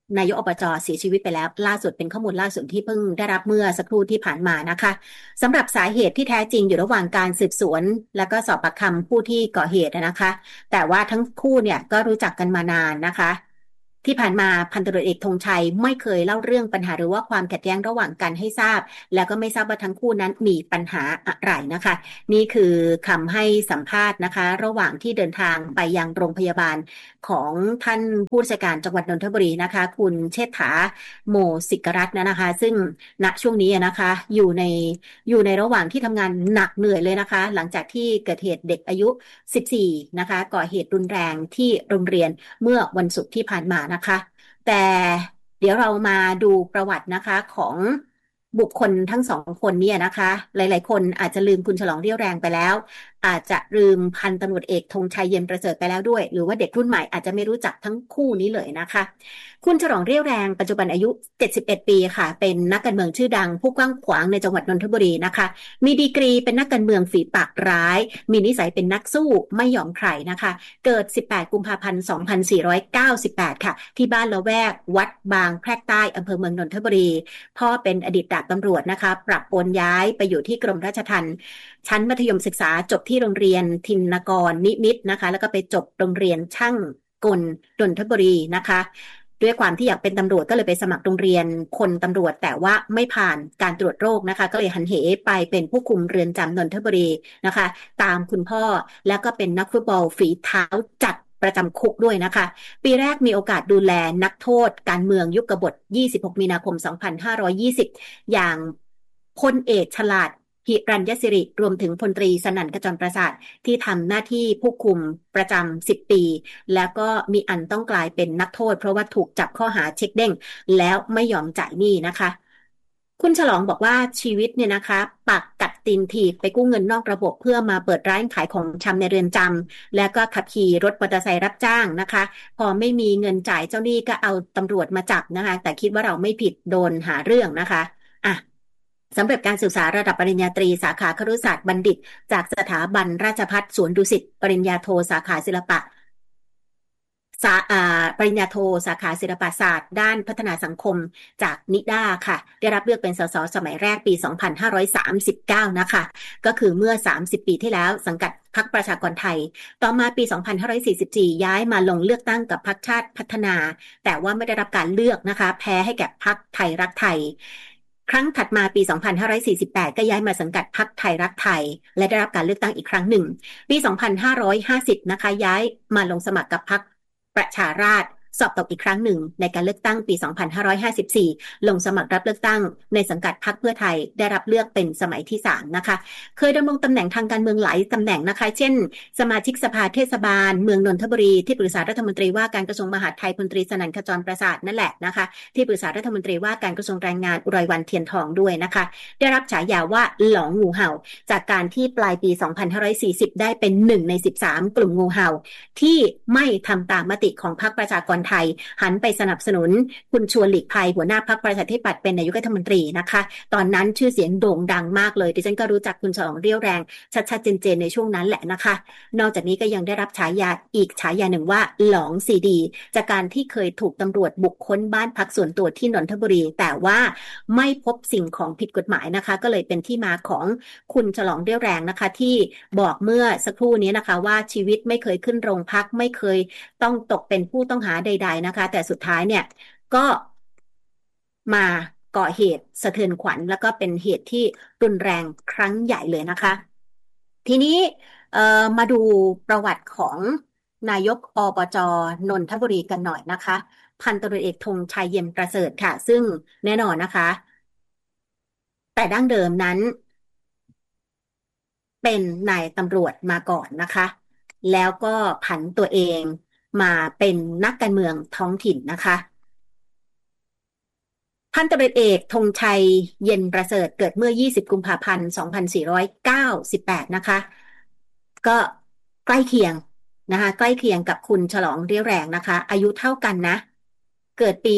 นายกอบจเสียชีวิตไปแล้วล่าสุดเป็นข้อมูลล่าสุดที่เพิ่งได้รับเมื่อสักครู่ที่ผ่านมานะคะสำหรับสาเหตุที่แท้จริงอยู่ระหว่างการสืบสวนและก็สอบปากคำผู้ที่ก่อเหตุนะคะแต่ว่าทั้งคู่เนี่ยก็รู้จักกันมานานนะคะที่ผ่านมาพันตำรวจเอกธงชัยไม่เคยเล่าเรื่องปัญหาหรือว่าความขัดแย้งระหว่างกันให้ทราบแล้วก็ไม่ทราบว่าทั้งคู่นั้นมีปัญหาอะไรนะคะนี่คือคำให้สัมภาษณ์นะคะระหว่างที่เดินทางไปยังโรงพยาบาลของท่านผู้ราชการจังหวัดนนทบุรีนะคะคุณเชษฐาโมศิกรัตน์นะคะซึ่งณช่วงนี้นะคะอยู่ในระหว่างที่ทำงานหนักเหนื่อยเลยนะคะหลังจากที่เกิดเหตุเด็กอายุ14นะคะก่อเหตุรุนแรงที่โรงเรียนเมื่อวันศุกร์ที่ผ่านมานะคะแต่เดี๋ยวเรามาดูประวัตินะคะของบุคคลทั้งสองคนเนี่ยนะคะหลายๆคนอาจจะลืมคุณฉลองเรี่ยวแรงไปแล้วอาจจะลืมพันตำรวจเอกธงชัยเย็นประเสริฐไปแล้วด้วยหรือว่าเด็กรุ่นใหม่อาจจะไม่รู้จักทั้งคู่นี้เลยนะคะคุณฉลองเรี่ยวแรงปัจจุบันอายุ71ปีค่ะเป็นนักการเมืองชื่อดังผู้กว้างขวางในจังหวัดนนทบุรีนะคะมีดีกรีเป็นนักการเมืองฝีปากร้ายมีนิสัยเป็นนักสู้ไม่ยอมใครนะคะเกิด18กุมภาพันธ์2498ค่ะที่บ้านละแวกวัดบางแพรกใต้อำเภอเมืองนนทบุรีพ่อเป็นอดีตดาบตำรวจนะคะปรับโอนย้ายไปอยู่ที่กรมราชทัณฑ์ชั้นมัธยมศึกษาจบที่โรงเรียนทินกรนิมิตรนะคะแล้วก็ไปจบโรงเรียนช่างกลนนทบุรีนะคะด้วยความที่อยากเป็นตำรวจก็เลยไปสมัครโรงเรียนคนตำรวจแต่ว่าไม่ผ่านการตรวจโรคนะคะก็เลยหันเหไปเป็นผู้คุมเรือนจำนนทบุรีนะคะตามคุณพ่อแล้วก็เป็นนักฟุตบอลฝีเท้าจัดประจำคุกด้วยนะคะปีแรกมีโอกาสดูแลนักโทษการเมืองยุคบฏ26มีนาคม2520อย่างพลเอกฉลาดหิรัญยศิริรวมถึงพลตรีสนั่นขจรประสาทที่ทำหน้าที่ผู้คุมประจำ10ปีแล้วก็มีอันต้องกลายเป็นนักโทษเพราะว่าถูกจับข้อหาเช็คเด้งแล้วไม่ยอมจ่ายหนี้นะคะคุณฉลองบอกว่าชีวิตเนี่ยนะคะปักกัดตีนถีบไปกู้เงินนอกระบบเพื่อมาเปิดร้านขายของชำในเรือนจำแล้วก็ขับขี่รถมอเตอร์ไซค์รับจ้างนะคะพอไม่มีเงินจ่ายเจ้าหนี้ก็เอาตำรวจมาจับนะคะแต่คิดว่าเราไม่ผิดโดนหาเรื่องนะคะอ่ะสำหรับการศึกษาระดับปริญญาตรีสาขาครุศาสตร์บัณฑิตจากสถาบันราชภัฏสวนดุสิตปริญญาโทสาขาศิลปะปริญญาโทสาขาศิลปศาสตร์ด้านพัฒนาสังคมจากนิด้าค่ะได้รับเลือกเป็นสสสมัยแรกปี 2539 นะคะก็คือเมื่อ30ปีที่แล้วสังกัดพรรคประชากรไทยต่อมาปี 2544 ย้ายมาลงเลือกตั้งกับพรรคชาติพัฒนาแต่ว่าไม่ได้รับการเลือกนะคะแพ้ให้แก่พรรคไทยรักไทยครั้งถัดมาปี 2548 ก็ย้ายมาสังกัดพรรคไทยรักไทยและได้รับการเลือกตั้งอีกครั้งหนึ่งปี 2550 นะคะย้ายมาลงสมัครกับพรรคประชาราษฎร์สอบตกอีกครั้งหนึ่งในการเลือกตั้งปี 2554 ลงสมัครรับเลือกตั้งในสังกัดพรรคเพื่อไทยได้รับเลือกเป็นสมัยที่ 3 นะคะเคยดำรงตำแหน่งทางการเมืองหลายตำแหน่งนะคะเช่นสมาชิกสภาเทศบาลเมืองนนทบุรีที่ปรึกษารัฐมนตรีว่าการกระทรวงมหาดไทยพลตรีสนั่นขจรประสาทนั่นแหละนะคะที่ปรึกษารัฐมนตรีว่าการกระทรวงแรงงานอุไรวรรณเทียนทองด้วยนะคะได้รับฉายาว่าหลองงูเห่าจากการที่ปลายปี 2540 ได้เป็น1ใน13 กลุ่มงูเห่าที่ไม่ทำตามมติของพรรคประชากรไทยหันไปสนับสนุนคุณชวนหลีกภัยหัวหน้าพรรคประชาธิปัตย์เป็นนายกรัฐมนตรีนะคะตอนนั้นชื่อเสียงโด่งดังมากเลยดิฉันก็รู้จักคุณฉลองเรี่ยวแรงชัดๆเจนๆในช่วงนั้นแหละนะคะนอกจากนี้ก็ยังได้รับฉายาอีกฉายาหนึ่งว่าหลองซีดีจากการที่เคยถูกตำรวจบุกค้นบ้านพักส่วนตัวที่นนทบุรีแต่ว่าไม่พบสิ่งของผิดกฎหมายนะคะก็เลยเป็นที่มาของคุณฉลองเรี่ยวแรงนะคะที่บอกเมื่อสักครู่นี้นะคะว่าชีวิตไม่เคยขึ้นโรงพักไม่เคยต้องตกเป็นผู้ต้องหาใดๆนะคะแต่สุดท้ายเนี่ยก็มาก่อเหตุสะเทือนขวัญแล้วก็เป็นเหตุที่รุนแรงครั้งใหญ่เลยนะคะทีนี้มาดูประวัติของนายกอบจ.นนทบุรีกันหน่อยนะคะพันตำรวจเอกธงชัยเย็นประเสริฐค่ะซึ่งแน่นอนนะคะแต่ดั้งเดิมนั้นเป็นนายตำรวจมาก่อนนะคะแล้วก็ผันตัวเองมาเป็นนักการเมืองท้องถิ่นนะคะพันตำรวจเอกธงชัยเย็นประเสริฐเกิดเมื่อ20กุมภาพันธ์2498นะคะก็ใกล้เคียงนะคะใกล้เคียงกับคุณฉลองเรี่ยวแรงนะคะอายุเท่ากันนะเกิดปี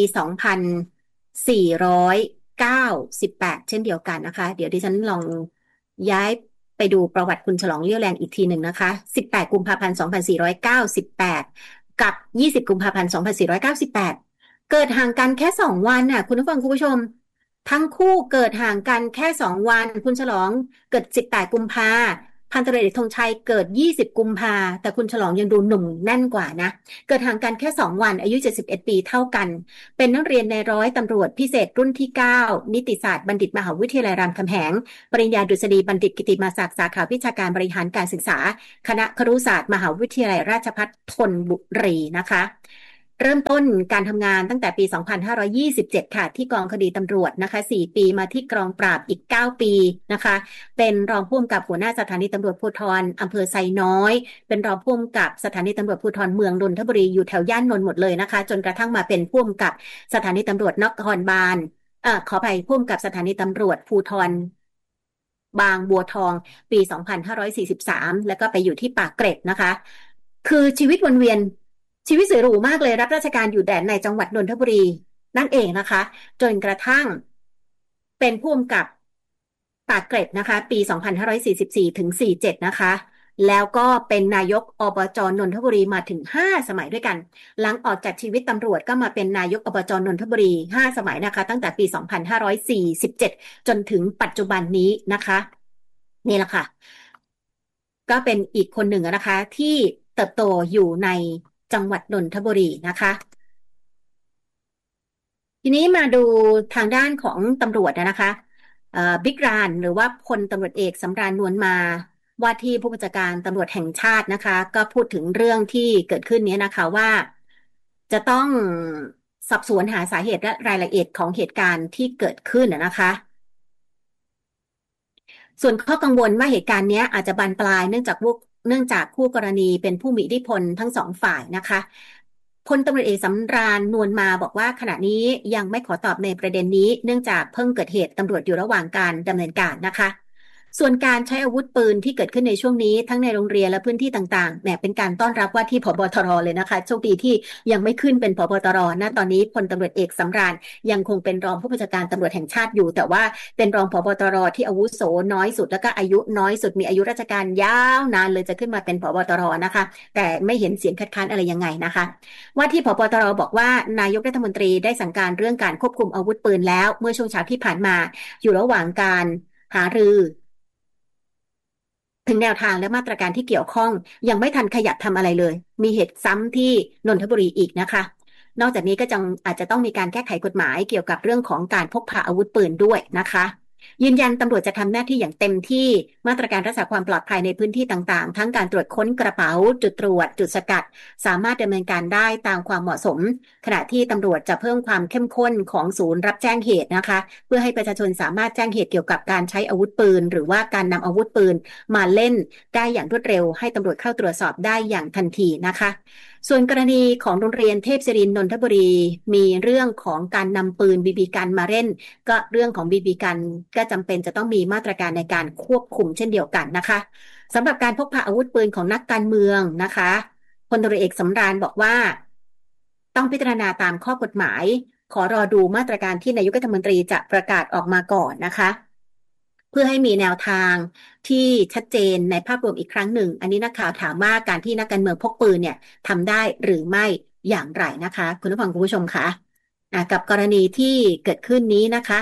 2498เช่นเดียวกันนะคะเดี๋ยวดิฉันลองย้ายไปดูประวัติคุณฉลองเรี่ยวแรงอีกทีหนึ่งนะคะ18กุมภาพันธ์2498กับ20กุมภาพันธ์2498 เกิดห่างกันแค่2 วันน่ะคุณผู้ฟังคุณผู้ชมทั้งคู่เกิดห่างกันแค่2 วันคุณฉลองเกิด18 กุมภาพันตำรวจเอกธงชัยเกิด20 กุมภาแต่คุณฉลองยังดูหนุ่มแน่นกว่านะเกิดห่างกันแค่2 วันอายุ71 ปีเท่ากันเป็นนักเรียนในร้อยตำรวจพิเศษรุ่นที่9นิติศาสตร์บัณฑิตมหาวิทยาลัยรามคำแหงปริญญาดุษฎีบัณฑิตกิตติมศักดิ์สาขาวิชาการบริหารการศึกษาคณะครุศาสตร์มหาวิทยาลัยราชภัฏธนบุรีนะคะเริ่มต้นการทำงานตั้งแต่ปี 2527 ค่ะที่กองคดีตำรวจนะคะ4 ปีมาที่กองปราบอีก9 ปีนะคะเป็นรองผู้กำกับหัวหน้าสถานีตำรวจภูธรอำเภอไซน้อยเป็นรองผู้กำกับสถานีตำรวจภูธรเมืองนนทบุรีอยู่แถวย่านนนท์หมดเลยนะคะจนกระทั่งมาเป็นผู้กำกับสถานีตำรวจนครบาลขออภัยผู้กำกับสถานีตำรวจภูธรบางบัวทองปี 2543 แล้วก็ไปอยู่ที่ปากเกร็ดนะคะคือชีวิตวนเวียนชีวิตสวยหรูมากเลยรับราชการอยู่แดนในจังหวัดนนทบุรีนั่นเองนะคะจนกระทั่งเป็นผู้กำกับปากเกร็ดนะคะปี 2544 ถึง 47 นะคะแล้วก็เป็นนายกอบจ.นนทบุรีมาถึง5 สมัยด้วยกันหลังออกจากชีวิตตำรวจก็มาเป็นนายกอบจ.นนทบุรี5 สมัยนะคะตั้งแต่ปี 2547 จนถึงปัจจุบันนี้นะคะนี่แหละค่ะก็เป็นอีกคนหนึ่งนะคะที่เติบโตอยู่ในจังหวัดนนทบุรีนะคะทีนี้มาดูทางด้านของตำรวจนะคะบิ๊กรานหรือว่าพลตำรวจเอกสำราญนวลมาว่าที่ผู้บัญชาการตำรวจแห่งชาตินะคะก็พูดถึงเรื่องที่เกิดขึ้นนี้นะคะว่าจะต้องสอบสวนหาสาเหตุและรายละเอียดของเหตุการณ์ที่เกิดขึ้นนะคะส่วนข้อกังวลว่าเหตุการณ์นี้อาจจะบานปลายเนื่องจากคู่กรณีเป็นผู้มีอิทธิพลทั้ง2 ฝ่ายนะคะพลตำรวจเอกสำราญนวลมาบอกว่าขณะนี้ยังไม่ขอตอบในประเด็นนี้เนื่องจากเพิ่งเกิดเหตุตำรวจอยู่ระหว่างการดำเนินการนะคะส่วนการใช้อาวุธปืนที่เกิดขึ้นในช่วงนี้ทั้งในโรงเรียนและพื้นที่ต่างๆเนี่ยเป็นการต้อนรับว่าที่ผบ.ตร.เลยนะคะโชคดีที่ยังไม่ขึ้นเป็นผบ.ตร.นะตอนนี้พลตำรวจเอกสำราญยังคงเป็นรองผู้บัญชาการตำรวจแห่งชาติอยู่แต่ว่าเป็นรองผบ.ตร.ที่อาวุโสน้อยสุดแล้วก็อายุน้อยสุดมีอายุราชการยาวนานเลยจะขึ้นมาเป็นผบ.ตร.นะคะแต่ไม่เห็นเสียงคัดค้านอะไรยังไงนะคะว่าที่ผบ.ตร.บอกว่านายกรัฐมนตรีได้สั่งการเรื่องการควบคุมอาวุธปืนแล้วเมื่อช่วงเช้าที่ผ่านมาอยู่ระหว่างการหารือถึงแนวทางและมาตรการที่เกี่ยวข้องยังไม่ทันขยับทำอะไรเลยมีเหตุซ้ำที่นนทบุรีอีกนะคะนอกจากนี้ก็อาจจะต้องมีการแก้ไขกฎหมายเกี่ยวกับเรื่องของการพกพาอาวุธปืนด้วยนะคะยืนยันตำรวจจะทำหน้าที่อย่างเต็มที่มาตรการรักษาความปลอดภัยในพื้นที่ต่างๆทั้งการตรวจค้นกระเป๋าจุดตรวจจุดสกัดสามารถดำเนินการได้ตามความเหมาะสมขณะที่ตำรวจจะเพิ่มความเข้มข้นของศูนย์รับแจ้งเหตุนะคะเพื่อให้ประชาชนสามารถแจ้งเหตุเกี่ยวกับการใช้อาวุธปืนหรือว่าการนำอาวุธปืนมาเล่นได้อย่างรวดเร็วให้ตำรวจเข้าตรวจสอบได้อย่างทันทีนะคะส่วนกรณีของโรงเรียนเทพศิรินทร์นนทบุรีมีเรื่องของการนำปืนบีบีกันมาเล่นก็เรื่องของบีบีกันก็จำเป็นจะต้องมีมาตรการในการควบคุมเช่นเดียวกันนะคะสำหรับการพกพาอาวุธปืนของนักการเมืองนะคะพลตำรวจเอกสำราญบอกว่าต้องพิจารณาตามข้อกฎหมายขอรอดูมาตรการที่นายกรัฐมนตรีจะประกาศออกมาก่อนนะคะเพื่อให้มีแนวทางที่ชัดเจนในภาพรวมอีกครั้งหนึ่งอันนี้นักข่าวถามว่าการที่นักการเมืองพกปืนเนี่ยทำได้หรือไม่อย่างไรนะคะคุณผู้ฟังคุณผู้ชมคะกับกรณีที่เกิดขึ้นนี้นะคะ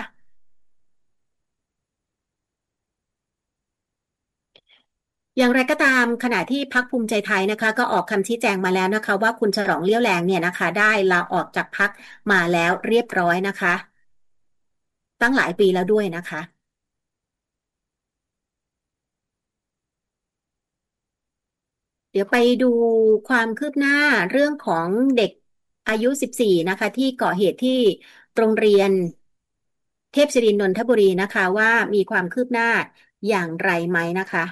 อย่างไรก็ตามขณะที่พรรคภูมิใจไทยนะคะก็ออกคำชี้แจงมาแล้วนะคะว่าคุณฉลองเลี้ยวแรงเนี่ยนะคะได้ลาออกจากพรรคมาแล้วเรียบร้อยนะคะตั้งหลายปีแล้วด้วยนะคะเดี๋ยวไปดูความคืบหน้าเรื่องของเด็กอายุ14นะคะที่ก่อเหตุที่โรงเรียนเทพศิรินทร์นนทบุรีนะคะว่ามีความคืบหน้าอย่างไรไหมนะคะ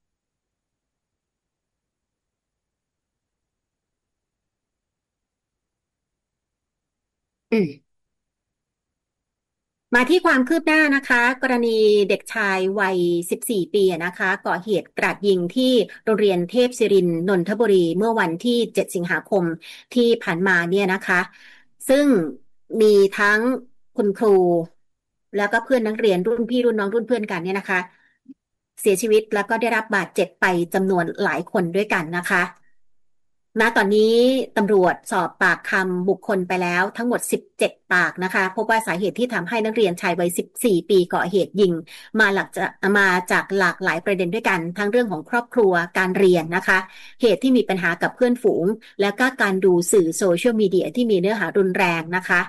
มาที่ความคืบหน้านะคะกรณีเด็กชายวัย14ปีนะคะก่อเหตุกราดยิงที่โรงเรียนเทพศิรินทร์นนทบุรีเมื่อวันที่7สิงหาคมที่ผ่านมาเนี่ยนะคะซึ่งมีทั้งคุณครูแล้วก็เพื่อนนักเรียนรุ่นพี่รุ่นน้องรุ่นเพื่อนกันเนี่ยนะคะเสียชีวิตแล้วก็ได้รับบาดเจ็บไปจำนวนหลายคนด้วยกันนะคะณตอนนี้ตำรวจสอบปากคำบุคคลไปแล้วทั้งหมด17ปากนะคะพบว่าสาเหตุที่ทำให้นักเรียนชายวัย14ปีก่อเหตุยิงมาจากหลากหลายประเด็นด้วยกันทั้งเรื่องของครอบครัวการเรียนนะคะเหตุที่มีปัญหากับเพื่อนฝูงแล้วก็การดูสื่อโซเชียลมีเดียที่มีเนื้อหารุนแรงนะคะ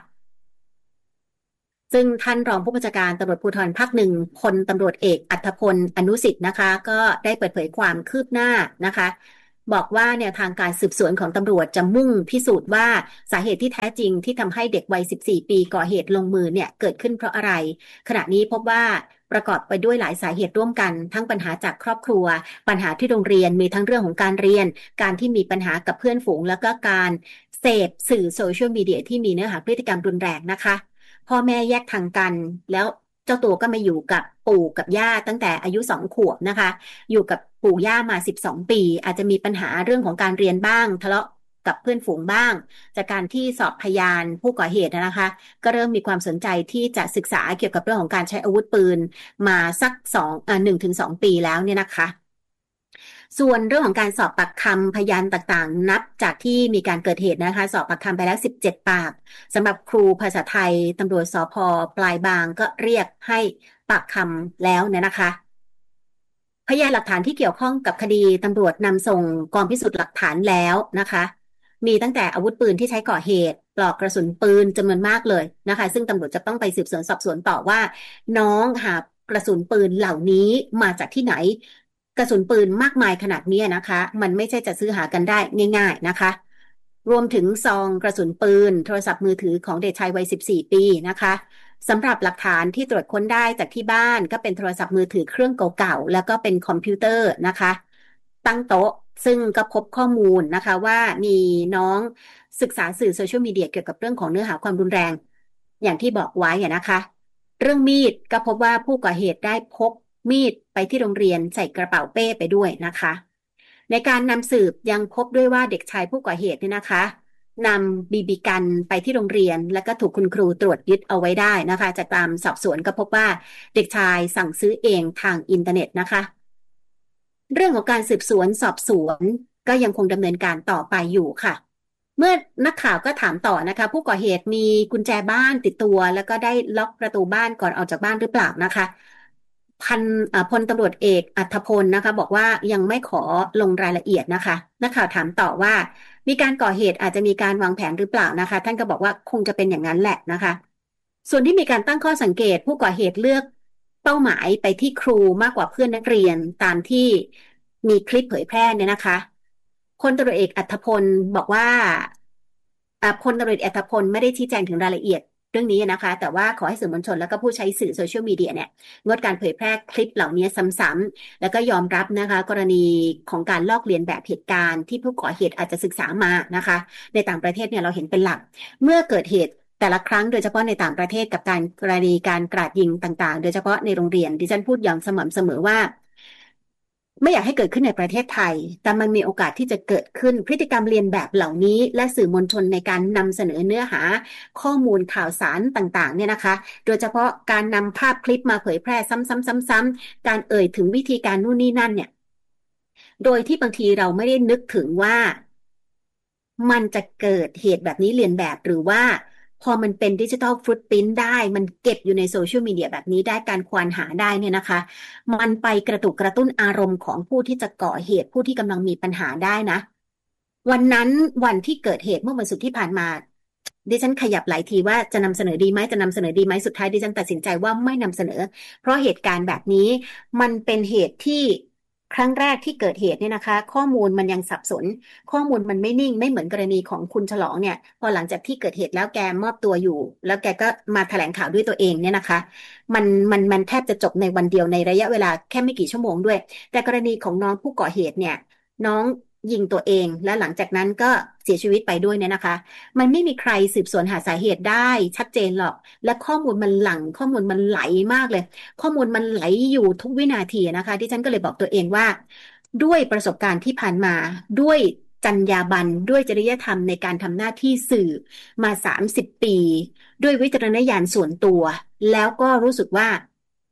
ซึ่งท่านรองผู้บัญชาการตำรวจภูธรภาค 1พลตำรวจเอกอัธพลอนุสิทธิ์นะคะก็ได้เปิดเผยความคืบหน้านะคะบอกว่าแนวทางการสืบสวนของตำรวจจะมุ่งพิสูจน์ว่าสาเหตุที่แท้จริงที่ทำให้เด็กวัย14ปีก่อเหตุลงมือเนี่ยเกิดขึ้นเพราะอะไรขณะนี้พบว่าประกอบไปด้วยหลายสาเหตุร่วมกันทั้งปัญหาจากครอบครัวปัญหาที่โรงเรียนมีทั้งเรื่องของการเรียนการที่มีปัญหากับเพื่อนฝูงแล้วก็การเสพสื่อโซเชียลมีเดียที่มีเนื้อหาพฤติกรรมรุนแรงนะคะพ่อแม่แยกทางกันแล้วเจ้าตัวก็มาอยู่กับปู่กับย่าตั้งแต่อายุ2 ขวบนะคะอยู่กับปู่ย่ามา12ปีอาจจะมีปัญหาเรื่องของการเรียนบ้างทะเลาะกับเพื่อนฝูงบ้างจากการที่สอบพยานผู้ก่อเหตุนะคะก็เริ่มมีความสนใจที่จะศึกษาเกี่ยวกับเรื่องของการใช้อาวุธปืนมาสัก1 ถึง 2 ปีแล้วเนี่ยนะคะส่วนเรื่องของการสอบปากคำพยานต่างๆนับจากที่มีการเกิดเหตุนะคะสอบปากคำไปแล้ว17ปากสำหรับครูภาษาไทยตำรวจสภ.ปลายบางก็เรียกให้ปากคำแล้วนะคะพยานหลักฐานที่เกี่ยวข้องกับคดีตำรวจนำส่งกองพิสูจน์หลักฐานแล้วนะคะมีตั้งแต่อาวุธปืนที่ใช้ก่อเหตุปลอกกระสุนปืนจำนวนมากเลยนะคะซึ่งตำรวจจะต้องไปสืบสวนสอบสวนต่อว่าน้องหากระสุนปืนเหล่านี้มาจากที่ไหนกระสุนปืนมากมายขนาดนี้นะคะมันไม่ใช่จะซื้อหากันได้ง่ายๆนะคะรวมถึงซองกระสุนปืนโทรศัพท์มือถือของเด็กชายวัย14ปีนะคะสำหรับหลักฐานที่ตรวจค้นได้จากที่บ้านก็เป็นโทรศัพท์มือถือเครื่องเก่าๆแล้วก็เป็นคอมพิวเตอร์นะคะตั้งโต๊ะซึ่งก็พบข้อมูลนะคะว่ามีน้องศึกษาสื่อโซเชียลมีเดียเกี่ยวกับเรื่องของเนื้อหาความรุนแรงอย่างที่บอกไว้นะคะเรื่องมีดก็พบว่าผู้ก่อเหตุได้พกมีดไปที่โรงเรียนใส่กระเป๋าเป้ไปด้วยนะคะในการนำสืบยังพบด้วยว่าเด็กชายผู้ก่อเหตุเนี่ยนะคะนำบีบีกันไปที่โรงเรียนแล้วก็ถูกคุณครูตรวจยึดเอาไว้ได้นะคะจากการสอบสวนก็พบว่าเด็กชายสั่งซื้อเองทางอินเทอร์เน็ตนะคะเรื่องของการสืบสวนสอบสวนก็ยังคงดำเนินการต่อไปอยู่ค่ะเมื่อนักข่าวก็ถามต่อนะคะผู้ก่อเหตุมีกุญแจบ้านติดตัวแล้วก็ได้ล็อกประตูบ้านก่อนออกจากบ้านหรือเปล่านะคะพลตำรวจเอกอัธพลนะคะบอกว่ายังไม่ขอลงรายละเอียดนะคะนักข่าวถามต่อว่ามีการก่อเหตุอาจจะมีการวางแผนหรือเปล่านะคะท่านก็บอกว่าคงจะเป็นอย่างนั้นแหละนะคะส่วนที่มีการตั้งข้อสังเกตผู้ก่อเหตุเลือกเป้าหมายไปที่ครูมากกว่าเพื่อนนักเรียนตามที่มีคลิปเผยแพร่เนี่ยนะคะพลตำรวจเอกอัธพลบอกว่าพลตำรวจเอกอัธพลไม่ได้ชี้แจงถึงรายละเอียดเรื่องนี้นะคะแต่ว่าขอให้สื่อมวลชนแล้วก็ผู้ใช้สื่อโซเชียลมีเดียเนี่ยงดการเผยแพร่คลิปเหล่านี้ซ้ำๆแล้วก็ยอมรับนะคะกรณีของการลอกเลียนแบบเหตุการณ์ที่ผู้ก่อเหตุอาจจะศึกษามานะคะในต่างประเทศเนี่ยเราเห็นเป็นหลักเมื่อเกิดเหตุแต่ละครั้งโดยเฉพาะในต่างประเทศกับการกรณีการกราดยิงต่างๆโดยเฉพาะในโรงเรียนดิฉันพูดอย่างสม่ำเสมอว่าไม่อยากให้เกิดขึ้นในประเทศไทยแต่มันมีโอกาสที่จะเกิดขึ้นพฤติกรรมเลียนแบบเหล่านี้และสื่อมวลชนในการนำเสนอเนื้อหาข้อมูลข่าวสารต่างๆเนี่ยนะคะโดยเฉพาะการนำภาพคลิปมาเผยแพร่ซ้ำๆๆๆการเอ่ยถึงวิธีการนู่นนี่นั่นเนี่ยโดยที่บางทีเราไม่ได้นึกถึงว่ามันจะเกิดเหตุแบบนี้เลียนแบบหรือว่าพอมันเป็นดิจิทัลฟุตพริ้นท์ได้มันเก็บอยู่ในโซเชียลมีเดียแบบนี้ได้การควานหาได้เนี่ยนะคะมันไปกระตุกกระตุ้นอารมณ์ของผู้ที่จะก่อเหตุผู้ที่กำลังมีปัญหาได้นะวันนั้นวันที่เกิดเหตุเมื่อวันศุกร์ที่ผ่านมาดิฉันขยับหลายทีว่าจะนำเสนอดีไหมจะนำเสนอดีไหมสุดท้ายดิฉันตัดสินใจว่าไม่นำเสนอเพราะเหตุการณ์แบบนี้มันเป็นเหตุที่ครั้งแรกที่เกิดเหตุเนี่ยนะคะข้อมูลมันยังสับสนข้อมูลมันไม่นิ่งไม่เหมือนกรณีของคุณฉลองเนี่ยพอหลังจากที่เกิดเหตุแล้วแกมอบตัวอยู่แล้วแกก็มาแถลงข่าวด้วยตัวเองเนี่ยนะคะมันแทบจะจบในวันเดียวในระยะเวลาแค่ไม่กี่ชั่วโมงด้วยแต่กรณีของน้องผู้ก่อเหตุเนี่ยน้องยิงตัวเองและหลังจากนั้นก็เสียชีวิตไปด้วยเนี่ยนะคะมันไม่มีใครสืบสวนหาสาเหตุได้ชัดเจนหรอกและข้อมูลมันหลั่งข้อมูลมันไหลมากเลยข้อมูลมันไหลอยู่ทุกวินาทีนะคะที่ฉันก็เลยบอกตัวเองว่าด้วยประสบการณ์ที่ผ่านมาด้วยจรรยาบรรณด้วยจริยธรรมในการทำหน้าที่สื่อมา30 ปีด้วยวิจารณญาณส่วนตัวแล้วก็รู้สึกว่า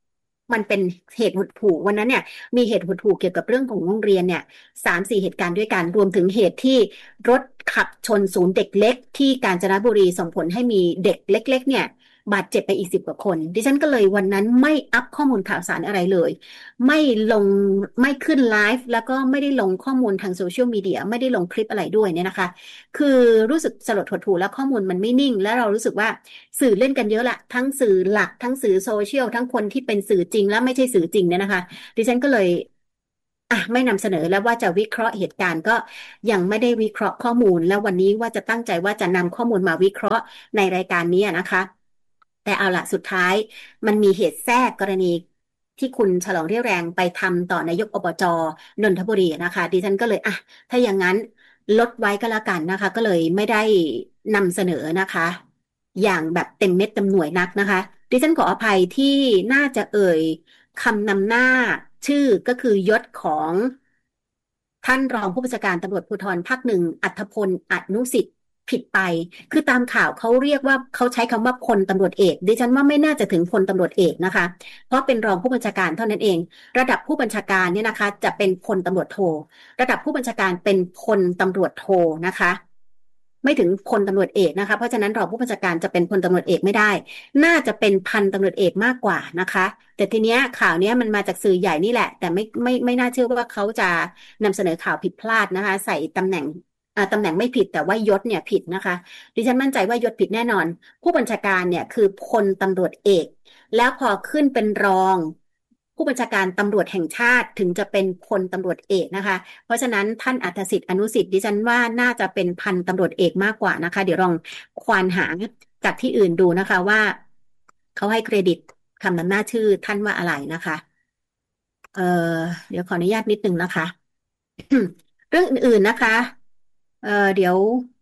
มันเป็นเหตุหดหู่วันนั้นเนี่ยมีเหตุหดหู่เกี่ยวกับเรื่องของโรงเรียนเนี่ย3-4เหตุการณ์ด้วยกันรวมถึงเหตุที่รถขับชนศูนย์เด็กเล็กที่กาญจนบุรีส่งผลให้มีเด็กเล็กๆเนี่ยบาดเจ็บไปอีก10 กว่าคนดิฉันก็เลยวันนั้นไม่อัพข้อมูลข่าวสารอะไรเลยไม่ลงไม่ขึ้นไลฟ์แล้วก็ไม่ได้ลงข้อมูลทางโซเชียลมีเดียไม่ได้ลงคลิปอะไรด้วยเนี่ยนะคะคือรู้สึกสลดหดหู่แล้วข้อมูลมันไม่นิ่งและเรารู้สึกว่าสื่อเล่นกันเยอะละทั้งสื่อหลักทั้งสื่อโซเชียลทั้งคนที่เป็นสื่อจริงและไม่ใช่สื่อจริงเนี่ยนะคะดิฉันก็เลยไม่นำเสนอแล้วว่าจะวิเคราะห์เหตุการณ์ก็ยังไม่ได้วิเคราะห์ข้อมูลแล้ววันนี้ว่าจะตั้งใจว่าจะนำข้อมูลมาวิเคราะห์ในรายการนี้นะคะแต่เอาละสุดท้ายมันมีเหตุแทรกกรณีที่คุณฉลองเรี่ยวแรงไปทำต่อนายกอบจ.นนทบุรีนะคะดิฉันก็เลยถ้าอย่างนั้นลดไว้ก็แล้วกันนะคะก็เลยไม่ได้นำเสนอนะคะอย่างแบบเต็มเม็ดเต็มหน่วยนักนะคะดิฉันขออภัยที่น่าจะคำนำหน้าชื่อก็คือยศของท่านรองผู้บัญชาการตำรวจภูธรภาค 1อัธพลอนุสิทธิ์ผิดไปคือตามข่าวเขาเรียกว่าเขาใช้คำว่าพลตำรวจเอกดิฉันว่าไม่น่าจะถึงพลตำรวจเอกนะคะเพราะเป็นรองผู้บัญชาการเท่านั้นเองระดับผู้บัญชาการเนี่ยนะคะจะเป็นพลตำรวจโทระดับผู้บัญชาการเป็นพลตำรวจโทนะคะไม่ถึงพลตำรวจเอกนะคะเพราะฉะนั้นรองผู้บัญชาการจะเป็นพลตำรวจเอกไม่ได้น่าจะเป็นพันตำรวจเอกมากกว่านะคะแต่ทีเนี้ยข่าวเนี้ยมันมาจากสื่อใหญ่นี่แหละแต่ไม่น่าเชื่อว่าเขาจะนำเสนอข่าวผิดพลาดนะคะใส่ตำแหน่งไม่ผิดแต่ว่ายศเนี่ยผิดนะคะดิฉันมั่นใจว่ายศผิดแน่นอนผู้บัญชาการเนี่ยคือพลตำรวจเอกแล้วพอขึ้นเป็นรองผู้บัญชาการตำรวจแห่งชาติถึงจะเป็นพลตำรวจเอกนะคะเพราะฉะนั้นท่านอัธสิทธิ์อนุสิทธิ์ดิฉันว่าน่าจะเป็นพันตำรวจเอกมากกว่านะคะเดี๋ยวลองควานหาจากที่อื่นดูนะคะว่าเขาให้เครดิตคำนำหน้าชื่อท่านว่าอะไรนะคะเอ่อเดี๋ยวขออนุญาตนิดนึงนะคะ เรื่องอื่นๆนะคะเดี๋ยว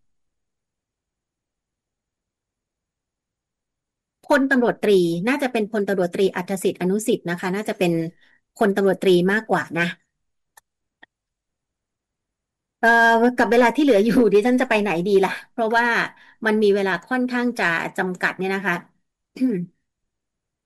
พลตำรวจตรีน่าจะเป็นพลตำรวจตรีอัธสิทธิ์อนุสิทธิ์นะคะน่าจะเป็นพลตำรวจตรีมากกว่านะกับเวลาที่เหลืออยู่ดิฉันจะไปไหนดีล่ะเพราะว่ามันมีเวลาค่อนข้างจะจำกัดเนี่ยนะคะ